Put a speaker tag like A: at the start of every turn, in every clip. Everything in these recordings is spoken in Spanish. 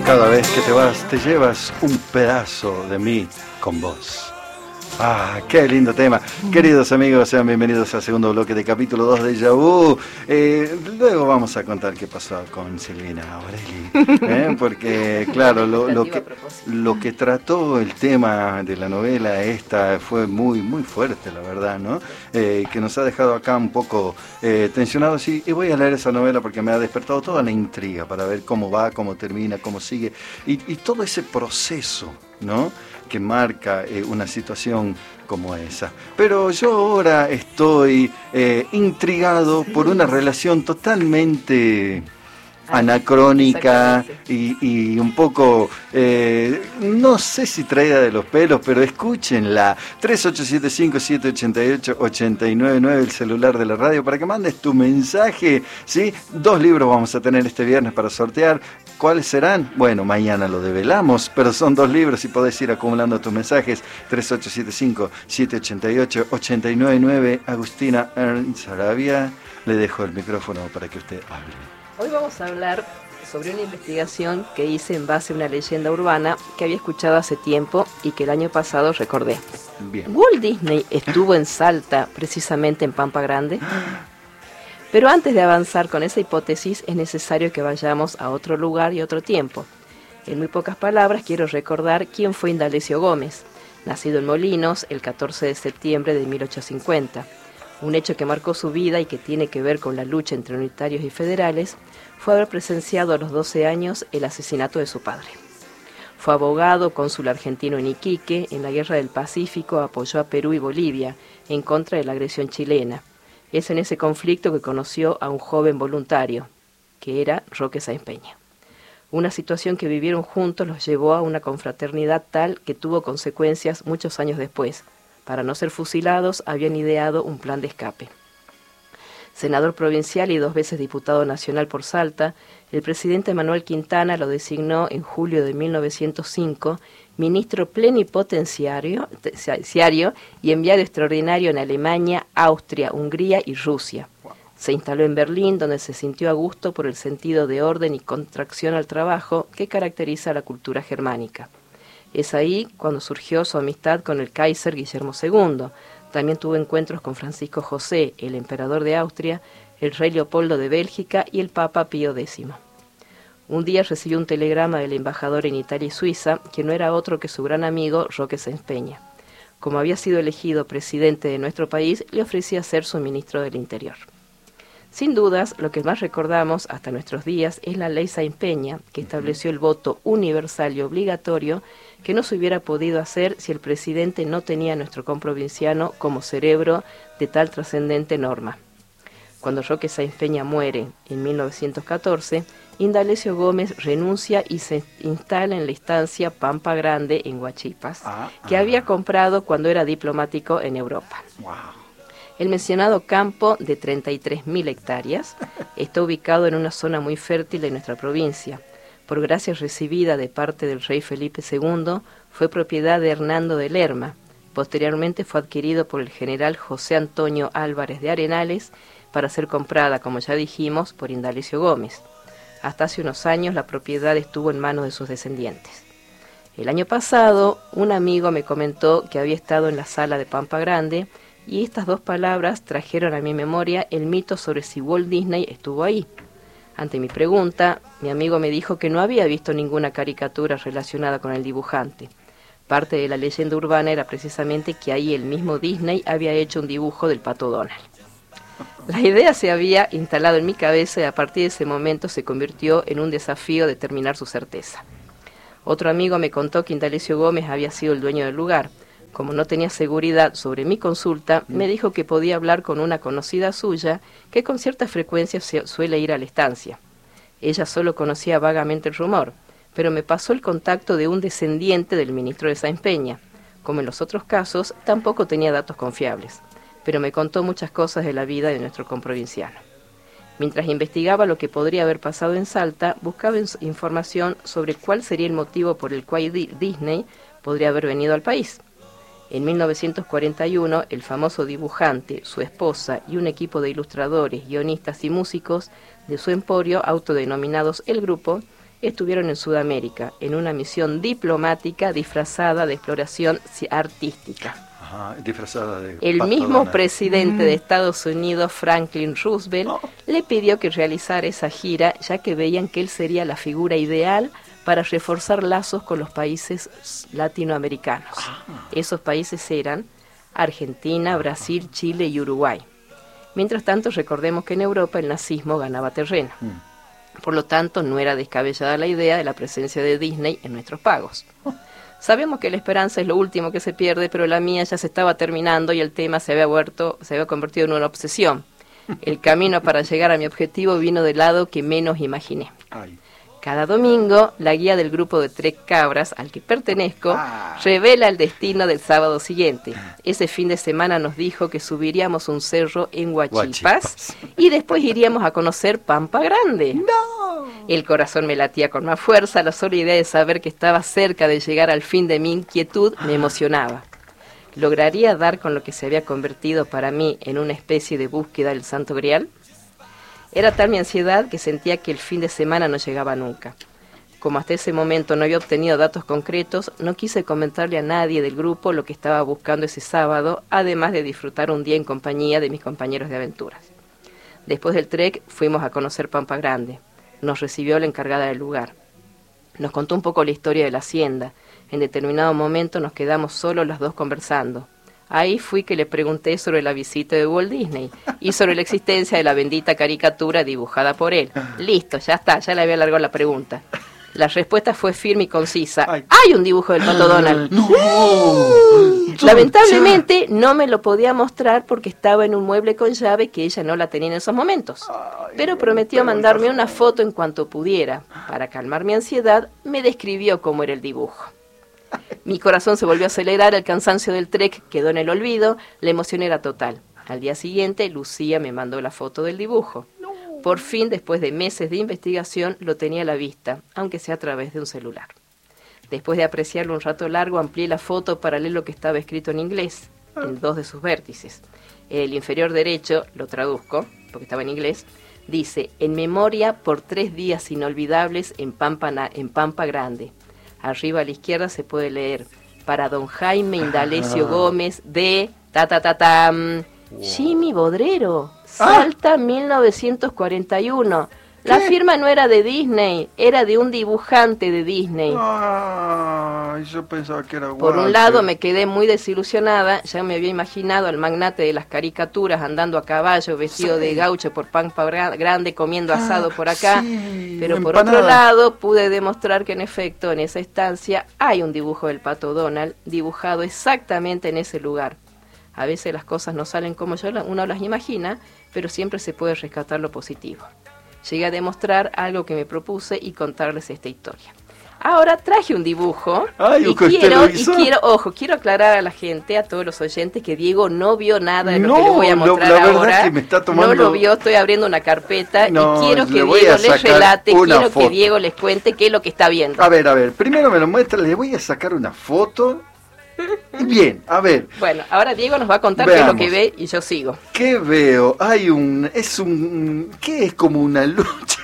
A: Cada vez que te vas, te llevas un pedazo de mí con vos. Ah, qué lindo tema. Queridos amigos, sean bienvenidos al segundo bloque de capítulo 2 de Yahoo. Luego vamos a contar qué pasó con Silvina Aureli, porque claro, lo que trató el tema de la novela esta fue muy fuerte, la verdad, ¿no? Que nos ha dejado acá un poco tensionados, y voy a leer esa novela porque me ha despertado toda la intriga para ver cómo va, cómo termina, cómo sigue, y todo ese proceso, ¿no?, que marca una situación como esa. Pero yo ahora estoy intrigado por una relación totalmente anacrónica y un poco, no sé si traída de los pelos, pero escúchenla. 3875-788-899, el celular de la radio, para que mandes tu mensaje, ¿sí? 2 libros vamos a tener este viernes para sortear. ¿Cuáles serán? Bueno, mañana lo develamos, pero son 2 libros y podés ir acumulando tus mensajes. 3875-788-899. Agustina Ernst Arabia, le dejo el micrófono para que usted hable.
B: Hoy vamos a hablar sobre una investigación que hice en base a una leyenda urbana que había escuchado hace tiempo y que el año pasado recordé.
A: Bien.
B: ¿Walt Disney estuvo en Salta, precisamente en Pampa Grande? Pero antes de avanzar con esa hipótesis es necesario que vayamos a otro lugar y otro tiempo. En muy pocas palabras quiero recordar quién fue Indalecio Gómez, nacido en Molinos el 14 de septiembre de 1850. Un hecho que marcó su vida y que tiene que ver con la lucha entre unitarios y federales fue haber presenciado a los 12 años el asesinato de su padre. Fue abogado, cónsul argentino en Iquique, en la Guerra del Pacífico apoyó a Perú y Bolivia en contra de la agresión chilena. Es en ese conflicto que conoció a un joven voluntario, que era Roque Sáenz Peña. Una situación que vivieron juntos los llevó a una confraternidad tal que tuvo consecuencias muchos años después. Para no ser fusilados, habían ideado un plan de escape. Senador provincial y 2 veces diputado nacional por Salta, el presidente Manuel Quintana lo designó en julio de 1905 ministro plenipotenciario y enviado extraordinario en Alemania, Austria, Hungría y Rusia. Se instaló en Berlín, donde se sintió a gusto por el sentido de orden y contracción al trabajo que caracteriza a la cultura germánica. Es ahí cuando surgió su amistad con el Kaiser Guillermo II. También tuvo encuentros con Francisco José, el emperador de Austria, el rey Leopoldo de Bélgica y el Papa Pío X. Un día recibió un telegrama del embajador en Italia y Suiza, que no era otro que su gran amigo Roque Sáenz Peña. Como había sido elegido presidente de nuestro país, le ofrecía ser su ministro del Interior. Sin dudas, lo que más recordamos hasta nuestros días es la ley Sáenz Peña, que estableció el voto universal y obligatorio, que no se hubiera podido hacer si el presidente no tenía a nuestro comprovinciano como cerebro de tal trascendente norma. Cuando Roque Sáenz Peña muere en 1914, Indalecio Gómez renuncia y se instala en la estancia Pampa Grande en Huachipas, que había comprado cuando era diplomático en Europa.
A: Wow.
B: El mencionado campo de 33.000 hectáreas está ubicado en una zona muy fértil de nuestra provincia. Por gracia recibida de parte del rey Felipe II, fue propiedad de Hernando de Lerma. Posteriormente fue adquirido por el general José Antonio Álvarez de Arenales para ser comprada, como ya dijimos, por Indalecio Gómez. Hasta hace unos años la propiedad estuvo en manos de sus descendientes. El año pasado, un amigo me comentó que había estado en la sala de Pampa Grande y estas 2 palabras trajeron a mi memoria el mito sobre si Walt Disney estuvo ahí. Ante mi pregunta, mi amigo me dijo que no había visto ninguna caricatura relacionada con el dibujante. Parte de la leyenda urbana era precisamente que ahí el mismo Disney había hecho un dibujo del Pato Donald. La idea se había instalado en mi cabeza y a partir de ese momento se convirtió en un desafío determinar su certeza. Otro amigo me contó que Indalecio Gómez había sido el dueño del lugar. Como no tenía seguridad sobre mi consulta, me dijo que podía hablar con una conocida suya que con cierta frecuencia suele ir a la estancia. Ella solo conocía vagamente el rumor, pero me pasó el contacto de un descendiente del ministro de Sáenz Peña. Como en los otros casos, tampoco tenía datos confiables, pero me contó muchas cosas de la vida de nuestro comprovinciano. Mientras investigaba lo que podría haber pasado en Salta, buscaba información sobre cuál sería el motivo por el cual Disney podría haber venido al país. En 1941, el famoso dibujante, su esposa y un equipo de ilustradores, guionistas y músicos de su emporio, autodenominados El Grupo, estuvieron en Sudamérica, en una misión diplomática disfrazada de exploración artística.
A: Ajá, disfrazada de
B: El
A: Pato
B: mismo
A: Donald.
B: presidente de Estados Unidos, Franklin Roosevelt, le pidió que realizara esa gira, ya que veían que él sería la figura ideal para reforzar lazos con los países latinoamericanos. Esos países eran Argentina, Brasil, Chile y Uruguay. Mientras tanto, recordemos que en Europa el nazismo ganaba terreno. Por lo tanto, no era descabellada la idea de la presencia de Disney en nuestros pagos. Sabemos que la esperanza es lo último que se pierde, pero la mía ya se estaba terminando y el tema se había convertido en una obsesión. El camino para llegar a mi objetivo vino del lado que menos imaginé.
A: Ay.
B: Cada domingo, la guía del grupo de Trek Cabras, al que pertenezco, revela el destino del sábado siguiente. Ese fin de semana nos dijo que subiríamos un cerro en Huachipas y después iríamos a conocer Pampa Grande.
A: ¡No!
B: El corazón me latía con más fuerza, la sola idea de saber que estaba cerca de llegar al fin de mi inquietud me emocionaba. ¿Lograría dar con lo que se había convertido para mí en una especie de búsqueda del Santo Grial? Era tal mi ansiedad que sentía que el fin de semana no llegaba nunca. Como hasta ese momento no había obtenido datos concretos, no quise comentarle a nadie del grupo lo que estaba buscando ese sábado, además de disfrutar un día en compañía de mis compañeros de aventuras. Después del trek fuimos a conocer Pampa Grande. Nos recibió la encargada del lugar. Nos contó un poco la historia de la hacienda. En determinado momento nos quedamos solos las dos conversando. Ahí fui que le pregunté sobre la visita de Walt Disney y sobre la existencia de la bendita caricatura dibujada por él. Listo, ya está, ya le había alargado la pregunta. La respuesta fue firme y concisa. ¡Hay un dibujo del Pato Donald!
A: ¡No!
B: Lamentablemente no me lo podía mostrar porque estaba en un mueble con llave que ella no la tenía en esos momentos. Pero prometió mandarme una foto en cuanto pudiera. Para calmar mi ansiedad, me describió cómo era el dibujo. Mi corazón se volvió a acelerar, el cansancio del trek quedó en el olvido, la emoción era total. Al día siguiente, Lucía me mandó la foto del dibujo. Por fin, después de meses de investigación, lo tenía a la vista, aunque sea a través de un celular. Después de apreciarlo un rato largo, amplié la foto para leer lo que estaba escrito en inglés, en dos de sus vértices. En el inferior derecho, lo traduzco, porque estaba en inglés, dice, en memoria por 3 días inolvidables en Pampa Grande. Arriba a la izquierda se puede leer, para don Jaime Indalecio Gómez de Jimmy Bodrero, Salta 1941. La firma no era de Disney, era de un dibujante de Disney.
A: Ay, yo pensaba que era
B: Por un lado me quedé muy desilusionada, ya me había imaginado al magnate de las caricaturas andando a caballo, vestido de gaucho por Pampa Grande, comiendo asado por acá. Pero por otro lado pude demostrar que en efecto en esa estancia hay un dibujo del Pato Donald, dibujado exactamente en ese lugar. A veces las cosas no salen como uno las imagina, pero siempre se puede rescatar lo positivo. Llegué a demostrar algo que me propuse y contarles esta historia. Ahora traje un dibujo y quiero aclarar a la gente, a todos los oyentes, que Diego no vio nada de lo que les voy a mostrar ahora. No lo vio, estoy abriendo una carpeta y quiero que Diego les relate, quiero que Diego les cuente qué es lo que está viendo.
A: A ver, primero me lo muestra, le voy a sacar una foto. Bien, a ver.
B: Bueno, ahora Diego nos va a contar qué es lo que ve y yo sigo.
A: ¿Qué veo? ¿Qué es como una lucha?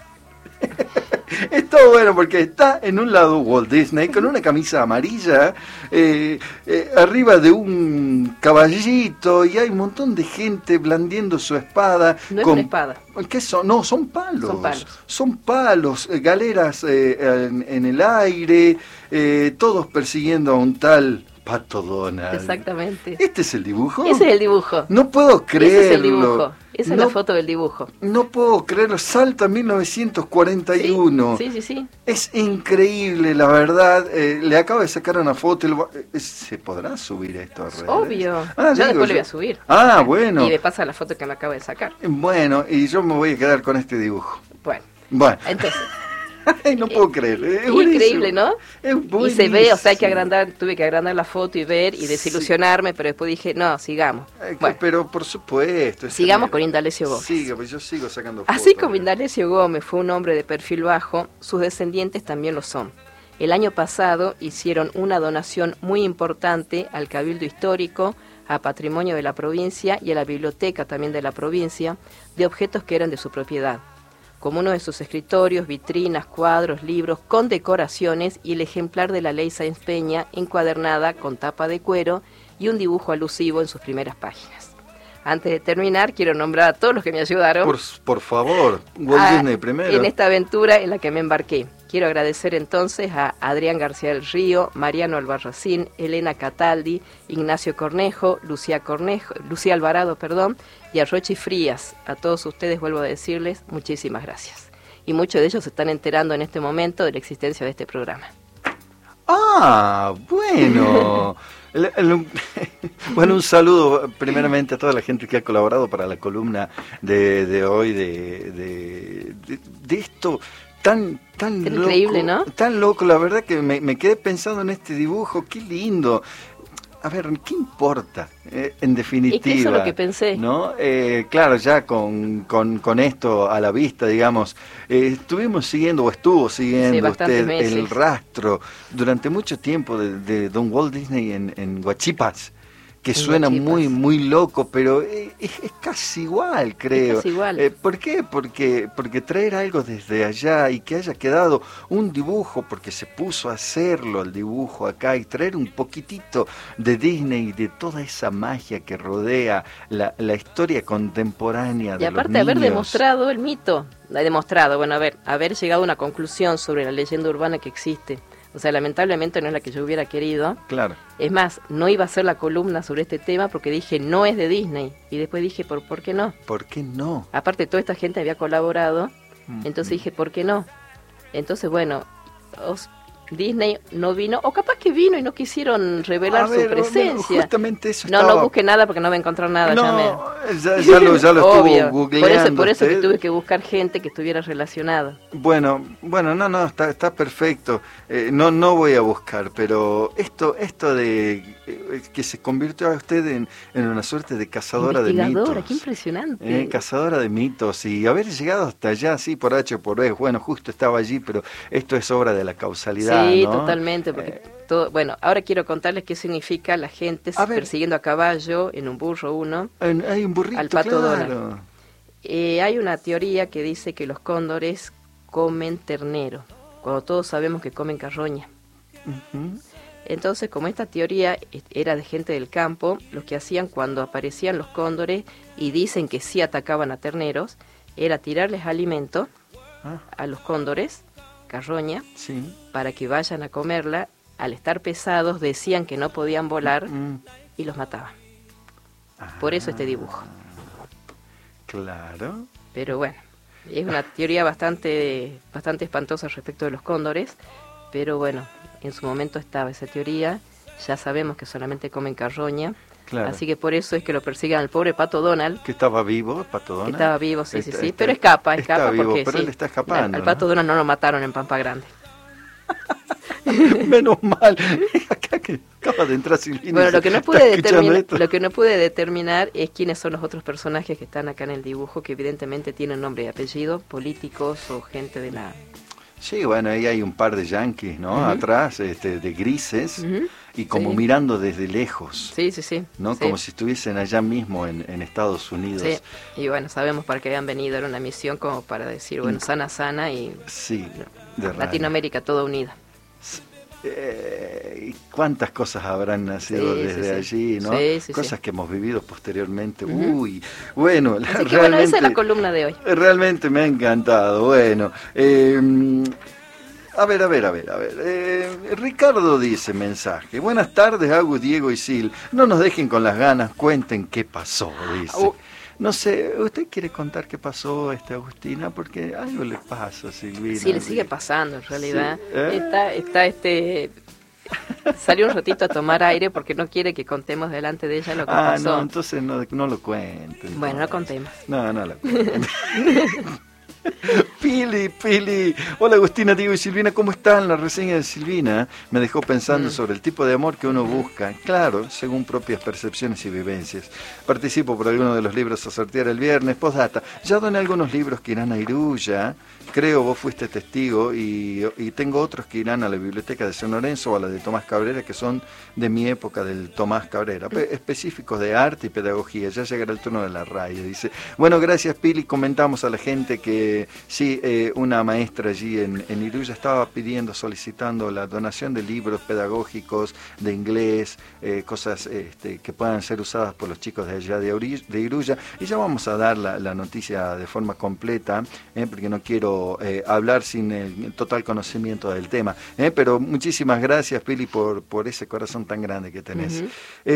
A: Es todo bueno porque está en un lado Walt Disney con una camisa amarilla, arriba de un caballito y hay un montón de gente blandiendo su espada.
B: No es una espada.
A: ¿Qué son? No, son palos. Son palos, galeras en el aire, todos persiguiendo a un tal Pato Donald.
B: Exactamente.
A: ¿Este es el dibujo?
B: Ese es el dibujo.
A: No puedo creerlo.
B: Ese es el dibujo. Esa es la foto del dibujo.
A: No puedo creerlo. Salta 1941.
B: Sí.
A: Es increíble, la verdad. Le acabo de sacar una foto. ¿Se podrá subir esto a redes?
B: Obvio. Yo después le voy a subir.
A: Bueno.
B: Y me pasa la foto que me acabo de sacar.
A: Bueno, y yo me voy a quedar con este dibujo.
B: Bueno. Entonces...
A: no puedo creer. Es
B: increíble, ¿no?
A: Es buenísimo.
B: Y se ve, o sea, tuve que agrandar la foto y ver y desilusionarme, pero después dije, no, sigamos.
A: Pero por supuesto.
B: Sigamos con Indalecio Gómez.
A: Pues yo sigo sacando fotos.
B: Así como Indalecio Gómez fue un hombre de perfil bajo, sus descendientes también lo son. El año pasado hicieron una donación muy importante al Cabildo Histórico, a Patrimonio de la Provincia y a la Biblioteca también de la provincia, de objetos que eran de su propiedad. como uno de sus escritorios, vitrinas, cuadros, libros, con decoraciones y el ejemplar de la Ley Sáenz Peña encuadernada con tapa de cuero y un dibujo alusivo en sus primeras páginas. Antes de terminar, quiero nombrar a todos los que me ayudaron.
A: Por favor, Walt Disney primero.
B: En esta aventura en la que me embarqué. Quiero agradecer entonces a Adrián García del Río, Mariano Albarracín, Elena Cataldi, Ignacio Cornejo, Lucía Alvarado, y a Rochi Frías. A todos ustedes vuelvo a decirles muchísimas gracias. Y muchos de ellos se están enterando en este momento de la existencia de este programa.
A: Ah, bueno. Bueno, un saludo primeramente a toda la gente que ha colaborado para la columna de hoy de esto tan loco,
B: increíble, ¿no?
A: Tan loco, la verdad que me quedé pensando en este dibujo, qué lindo. A ver, ¿qué importa? En definitiva.
B: Es que eso es lo que pensé.
A: ¿No? Claro, ya con esto a la vista, digamos, estuvo siguiendo usted
B: meses.
A: El rastro durante mucho tiempo de Don Walt Disney en Huachipas, que suena muy loco, pero es casi igual, creo.
B: Es casi igual.
A: ¿Por qué? Porque traer algo desde allá y que haya quedado un dibujo, porque se puso a hacerlo el dibujo acá, y traer un poquitito de Disney y de toda esa magia que rodea la historia contemporánea de los niños.
B: Y aparte haber demostrado el mito, haber llegado a una conclusión sobre la leyenda urbana que existe. O sea, lamentablemente no es la que yo hubiera querido.
A: Claro.
B: Es más, no iba a hacer la columna sobre este tema porque dije, no es de Disney. Y después dije, ¿por qué no?
A: ¿Por qué no?
B: Aparte, toda esta gente había colaborado. Entonces dije, ¿por qué no? Entonces, bueno, Disney no vino, o capaz que vino y no quisieron revelar su presencia.
A: Justamente eso
B: no busque nada porque no va a encontrar nada.
A: Ya lo estuvo googleando.
B: Por eso que tuve que buscar gente que estuviera relacionada.
A: Bueno, está perfecto. No voy a buscar, pero esto de que se convirtió a usted en una suerte de cazadora de mitos.
B: Qué impresionante.
A: Cazadora de mitos, y haber llegado hasta allá, sí, por H o por B, bueno, justo estaba allí, pero esto es obra de la causalidad.
B: Sí,
A: ¿no?
B: totalmente, porque ahora quiero contarles qué significa la gente persiguiendo a caballo, en un burro
A: hay un burrito,
B: al pato
A: claro.
B: Donald. Hay una teoría que dice que los cóndores comen ternero, cuando todos sabemos que comen carroña.
A: Uh-huh.
B: Entonces, como esta teoría era de gente del campo, lo que hacían cuando aparecían los cóndores, y dicen que sí atacaban a terneros, era tirarles alimento a los cóndores, carroña,
A: sí,
B: para que vayan a comerla. Al estar pesados decían que no podían volar y los mataban. Por eso este dibujo.
A: Claro.
B: Pero bueno, es una teoría bastante espantosa respecto de los cóndores, pero bueno, en su momento estaba esa teoría. Ya sabemos que solamente comen carroña. Claro. Así que por eso es que lo persiguen al pobre Pato Donald.
A: Que estaba vivo, Pato Donald.
B: Estaba vivo, sí, pero escapa
A: vivo,
B: porque
A: pero él está escapando.
B: Al Pato Donald no lo mataron en Pampa Grande.
A: Menos mal. Acá que acaba de entrar Silvina.
B: Bueno, lo que no pude determinar es quiénes son los otros personajes que están acá en el dibujo, que evidentemente tienen nombre y apellido, políticos o gente de la...
A: Sí, bueno, ahí hay un par de yanquis, ¿no? Uh-huh. Atrás, de grises, uh-huh. Y como mirando desde lejos.
B: Sí.
A: ¿No?
B: Sí.
A: Como si estuviesen allá mismo en Estados Unidos.
B: Sí, y bueno, sabemos para qué habían venido, era una misión como para decir, bueno, sana y
A: sí,
B: Latinoamérica toda unida.
A: ¿Cuántas cosas habrán nacido desde allí, no? Cosas que hemos vivido posteriormente. Uh-huh. Uy, bueno,
B: realmente, esa es la columna de hoy.
A: Realmente me ha encantado. Bueno, a ver. Ricardo dice mensaje. Buenas tardes, Agus, Diego y Sil. No nos dejen con las ganas, cuenten qué pasó, dice. No sé, ¿usted quiere contar qué pasó, Agustina? Porque algo le pasa a Silvina.
B: Sí, le sigue pasando, en realidad. Sí, salió un ratito a tomar aire porque no quiere que contemos delante de ella lo que pasó.
A: No, entonces no lo cuenten.
B: Bueno, no contemos.
A: No lo cuenten. Pili. Hola Agustina, Diego y Silvina, ¿cómo están? La reseña de Silvina me dejó pensando sobre el tipo de amor que uno busca, claro, según propias percepciones y vivencias. Participo por alguno de los libros a sortear el viernes. Postdata, ya doné algunos libros que irán a Iruya, creo vos fuiste testigo, y tengo otros que irán a la biblioteca de San Lorenzo o a la de Tomás Cabrera, que son de mi época, del Tomás Cabrera, específicos de arte y pedagogía. Ya llegará el turno de la radio, dice. Bueno, gracias Pili, comentamos a la gente que Sí, una maestra allí en Iruya estaba solicitando la donación de libros pedagógicos de inglés, cosas que puedan ser usadas por los chicos de allá de Iruya, y ya vamos a dar la noticia de forma completa, porque no quiero hablar sin el total conocimiento del tema, pero muchísimas gracias, Pili, por ese corazón tan grande que tenés.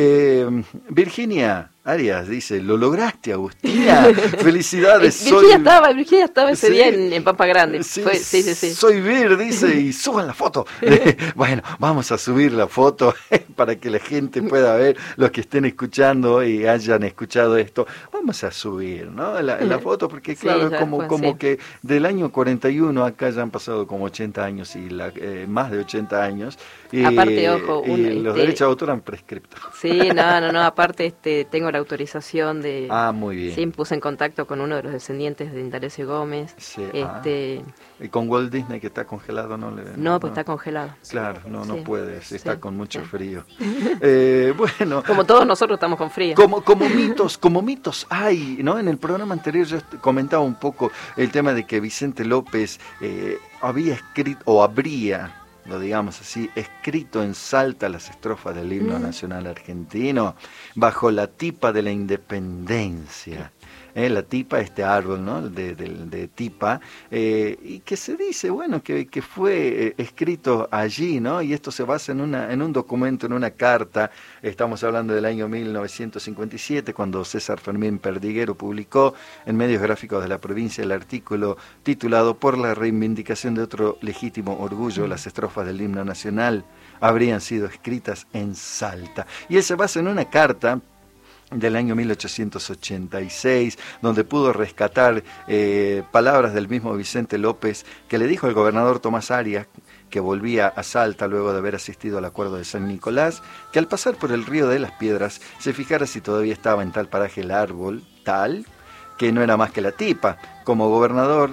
A: Virginia Arias dice, lo lograste, Agustina, felicidades.
B: Virginia estaba ese día en Pampa Grande.
A: Sí,
B: sí.
A: Soy Vir, dice, y suban la foto. Bueno, vamos a subir la foto para que la gente pueda ver, los que estén escuchando y hayan escuchado esto, vamos a subir, ¿no? La foto, porque claro, como que del año 41 acá ya han pasado como 80 años y más de 80 años. Y,
B: aparte, ojo,
A: los derechos de autor han prescripto.
B: Sí, no, aparte tengo la autorización de...
A: muy bien.
B: Sí, me puse en contacto con uno de los descendientes de Indalecio Gómez.
A: Sí, y con Walt Disney, que está congelado,
B: no, pues está congelado.
A: Claro, no puede, está con mucho frío. Bueno.
B: Como todos nosotros estamos con frío.
A: Como mitos hay, ¿no? En el programa anterior yo comentaba un poco el tema de que Vicente López había escrito, o habría, lo digamos así, escrito en Salta las estrofas del himno nacional argentino bajo la tipa de la independencia. La tipa, este árbol, ¿no? de tipa, y que se dice, bueno, que fue escrito allí, ¿no? Y esto se basa en un documento, en una carta. Estamos hablando del año 1957, cuando César Fermín Perdiguero publicó en Medios Gráficos de la Provincia el artículo titulado "Por la reivindicación de otro legítimo orgullo, las estrofas del himno nacional habrían sido escritas en Salta". Y él se basa en una carta del año 1886, donde pudo rescatar palabras del mismo Vicente López, que le dijo al gobernador Tomás Arias, que volvía a Salta luego de haber asistido al acuerdo de San Nicolás, que al pasar por el río de las Piedras se fijara si todavía estaba en tal paraje el árbol, tal, que no era más que la tipa. Como el gobernador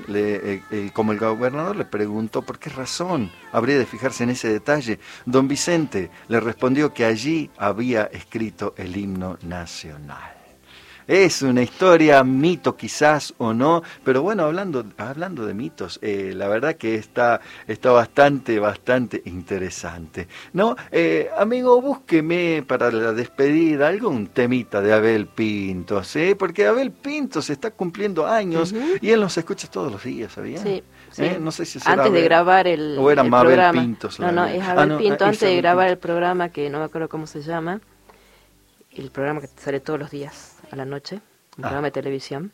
A: le preguntó por qué razón habría de fijarse en ese detalle, don Vicente le respondió que allí había escrito el himno nacional. Es una historia, mito quizás o no, pero bueno, hablando de mitos, la verdad que está bastante interesante, ¿no? Amigo, búsqueme para la despedida algún temita de Abel Pintos, porque Abel Pintos está cumpliendo años y él nos escucha todos los días, ¿sabía?
B: Sí.
A: No sé si será
B: antes de grabar el
A: o era
B: el
A: Mabel
B: programa.
A: Pintos.
B: No, es Abel Pinto. Antes de
A: Abel
B: grabar
A: Pintos.
B: el programa, que no me acuerdo cómo se llama, el programa que sale todos los días a la noche, un programa de televisión.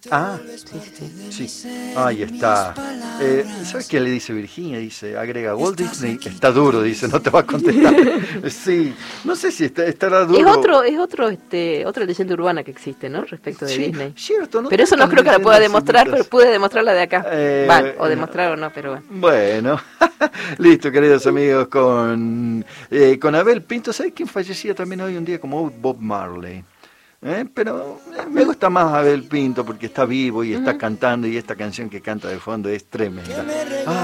B: Sí.
A: Ahí está. ¿Sabes qué le dice Virginia? Dice, agrega, Walt Disney está duro, dice, no te va a contestar. Sí, no sé si estará duro.
B: Es otra leyenda urbana que existe, ¿no? Respecto de Disney.
A: Cierto,
B: pero eso no creo que la pueda demostrar, pero pude demostrarla de acá. O demostrar o no, pero bueno.
A: Bueno, listo, queridos amigos, con Abel Pinto. ¿Sabes quién fallecía también hoy un día como Bob Marley? Pero me gusta más Abel Pinto porque está vivo y está cantando, y esta canción que canta de fondo es tremenda.